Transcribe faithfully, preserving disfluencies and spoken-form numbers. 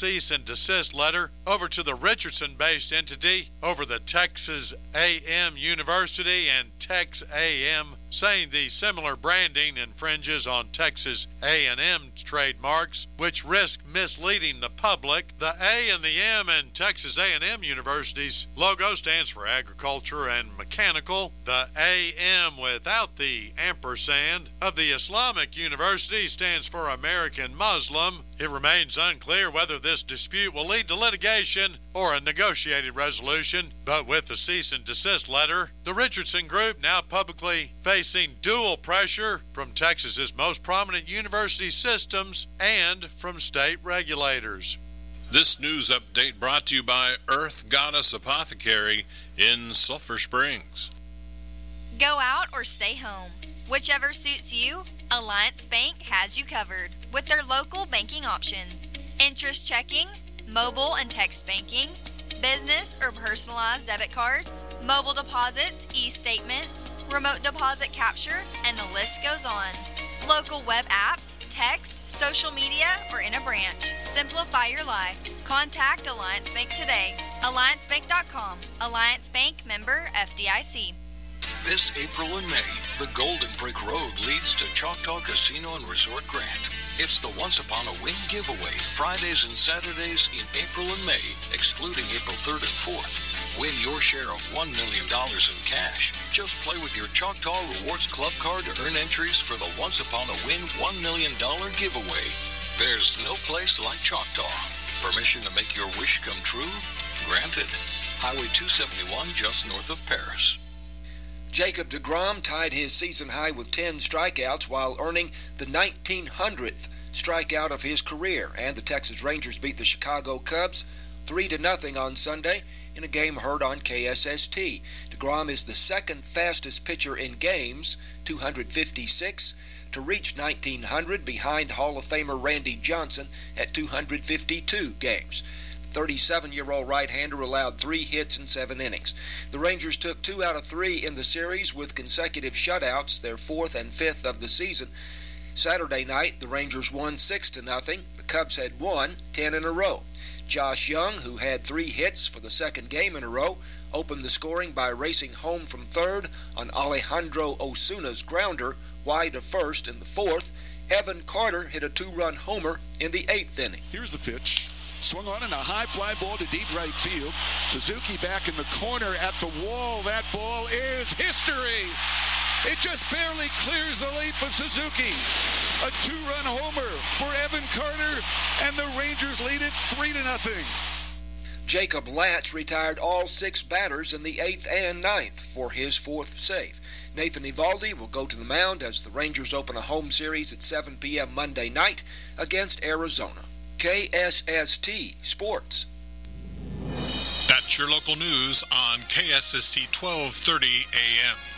cease and desist letter over to the Richardson-based entity over the Texas A and M University and Tex A and M, saying the similar branding infringes on Texas A and M trademarks, which risk misleading the public. The A and the M in Texas A and M University's logo stands for agriculture and mechanical. The A M without the ampersand of the Islamic University stands for American Muslim. It remains unclear whether this dispute will lead to litigation or a negotiated resolution, but with the cease and desist letter, the Richardson Group now publicly facing dual pressure from Texas's most prominent university systems and from state regulators. This news update brought to you by Earth Goddess Apothecary in Sulphur Springs. Go out or stay home. Whichever suits you, Alliance Bank has you covered with their local banking options. Interest checking, mobile and text banking, business or personalized debit cards, mobile deposits, e-statements, remote deposit capture, and the list goes on. Local web apps, text, social media, or in a branch. Simplify your life. Contact Alliance Bank today. alliance bank dot com. Alliance Bank, member F D I C. This April and May, the Golden Brick Road leads to Choctaw Casino and Resort Grant. It's the Once Upon a Win giveaway, Fridays and Saturdays in April and May, excluding April third and fourth. Win your share of one million dollars in cash. Just play with your Choctaw Rewards Club card to earn entries for the Once Upon a Win one million dollars giveaway. There's no place like Choctaw. Permission to make your wish come true? Granted. Highway two seventy-one, just north of Paris. Jacob deGrom tied his season high with ten strikeouts while earning the nineteen hundredth strikeout of his career, and the Texas Rangers beat the Chicago Cubs three to nothing on Sunday in a game heard on K S S T. deGrom is the second fastest pitcher in games, two hundred fifty-six, to reach nineteen hundred behind Hall of Famer Randy Johnson at two hundred fifty-two games. thirty-seven-year-old right-hander allowed three hits in seven innings. The Rangers took two out of three in the series with consecutive shutouts, their fourth and fifth of the season. Saturday night, the Rangers won six to nothing. The Cubs had won ten in a row. Josh Young, who had three hits for the second game in a row, opened the scoring by racing home from third on Alejandro Osuna's grounder wide of first in the fourth. Evan Carter hit a two-run homer in the eighth inning. Here's the pitch. Swung on in a high fly ball to deep right field. Suzuki back in the corner at the wall. That ball is history. It just barely clears the leap of Suzuki. A two-run homer for Evan Carter, and the Rangers lead it three to nothing. Jacob Latch retired all six batters in the eighth and ninth for his fourth save. Nathan Eovaldi will go to the mound as the Rangers open a home series at seven p.m. Monday night against Arizona. K S S T Sports. That's your local news on K S S T twelve thirty A M.